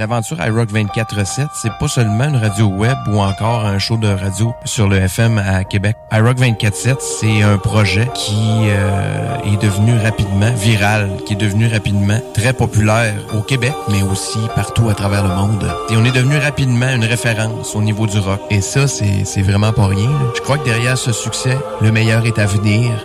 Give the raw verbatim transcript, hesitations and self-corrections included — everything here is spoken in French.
L'aventure iRock vingt-quatre sept, c'est pas seulement une radio web ou encore un show de radio sur le F M à Québec. iRock vingt-quatre sept, c'est un projet qui euh, est devenu rapidement viral, qui est devenu rapidement très populaire au Québec, mais aussi partout à travers le monde. Et on est devenu rapidement une référence au niveau du rock. Et ça, c'est, c'est vraiment pas rien, là. Je crois que derrière ce succès, le meilleur est à venir.